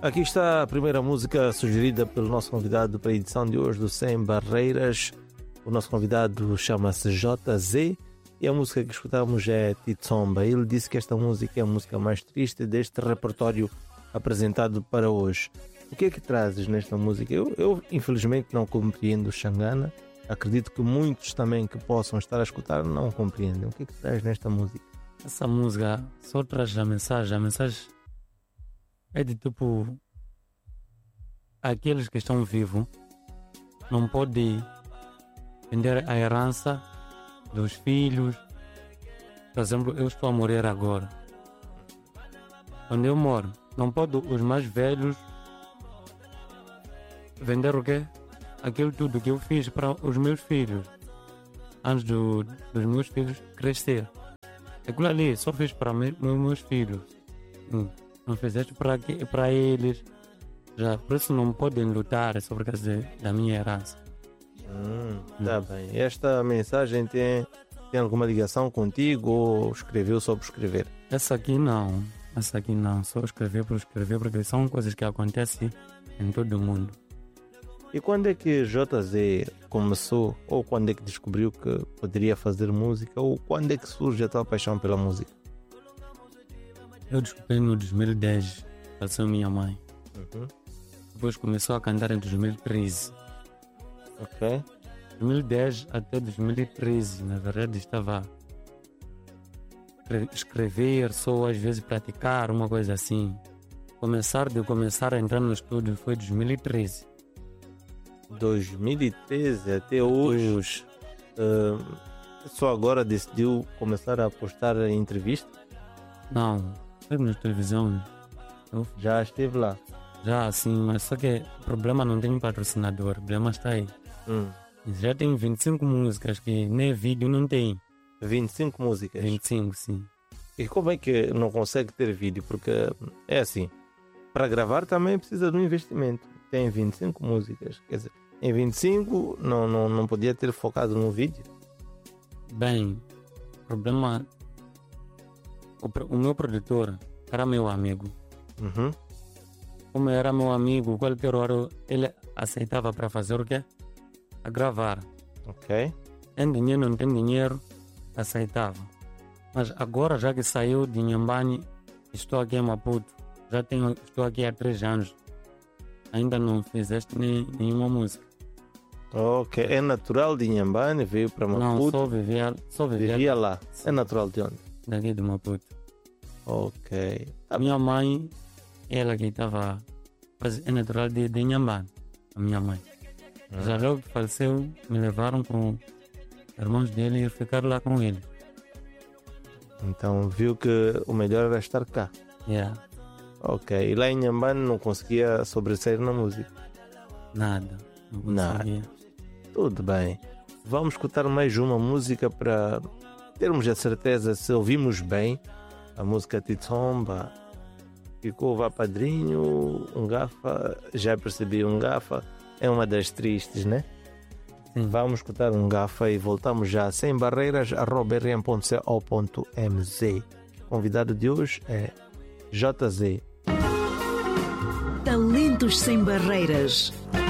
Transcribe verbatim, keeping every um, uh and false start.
Aqui está a primeira música sugerida pelo nosso convidado para a edição de hoje do Sem Barreiras. O nosso convidado chama-se J Z e a música que escutamos é Titsomba. Ele disse que esta música é a música mais triste deste repertório apresentado para hoje. O que é que trazes nesta música? Eu, eu infelizmente não compreendo o Xangana. Acredito que muitos também que possam estar a escutar não compreendem. O que é que traz nesta música? Essa música só traz a mensagem. A mensagem é de tipo: aqueles que estão vivos não podem vender a herança dos filhos. Por exemplo, eu estou a morrer agora. Onde eu moro, não pode os mais velhos vender o quê? Aquilo tudo que eu fiz para os meus filhos antes do, dos meus filhos crescer. Aquilo ali só fiz para me, meus filhos. Hum. Não fizeste para, para eles. Já, por isso não podem lutar sobre a causa da minha herança. Hum, tá hum. bem. Esta mensagem tem, tem alguma ligação contigo ou escreveu só por escrever? Essa aqui não. Essa aqui não. Só escrever por escrever, porque são coisas que acontecem em todo o mundo. E quando é que J Z começou, ou quando é que descobriu que poderia fazer música, ou quando é que surge a tua paixão pela música? Eu descobri no dois mil e dez, faleceu minha mãe. Uhum. Depois começou a cantar em dois mil e treze. Ok. dois mil e dez até dois mil e treze, na verdade, estava a escrever, só às vezes praticar, uma coisa assim. Começar de começar a entrar no estúdio foi dois mil e treze. dois mil e treze até hoje. Uh, só agora decidiu começar a postar em entrevista? Não, esteve na televisão. Eu já esteve lá? Já, sim, mas só que o problema não tem patrocinador, o problema está aí. Hum. Já tem vinte e cinco músicas que nem vídeo não tem. vinte e cinco músicas? vinte e cinco, sim. E como é que não consegue ter vídeo? Porque é assim, para gravar também precisa de um investimento. Tem vinte e cinco músicas, quer dizer, em vinte e cinco não, não, não podia ter focado no vídeo? Bem, o problema... O, o meu produtor era meu amigo. Uhum. Como era meu amigo, qualquer hora ele aceitava para fazer o quê? A gravar. Ok. Tem dinheiro, não tem dinheiro, aceitava. Mas agora, já que saiu de Inhambane, estou aqui em Maputo. Já tenho, estou aqui há três anos. Ainda não fizeste nem, nenhuma música. Ok. É natural de Inhambane, veio para Maputo? Não, só vivia, só vivia, vivia lá. Sim. É natural de onde? Daqui de Maputo. Ok. A minha mãe, ela que estava... É natural de, de Inhambane, a minha mãe. Hum. Já logo que faleceu, me levaram com irmãos dele e ficaram lá com ele. Então viu que o melhor era estar cá. Yeah. Ok. E lá em Inhambane não conseguia sobressair na música? Nada. Não Nada. Tudo bem. Vamos escutar mais uma música para termos a certeza se ouvimos bem. A música Titsomba. Ficou Vá Padrinho, um gafa, já percebi, um gafa é uma das tristes, né? Sim. Vamos escutar um gafa e voltamos já sem barreiras, arroba r m ponto co ponto m z. Convidado de hoje é J Z. Talentos sem barreiras.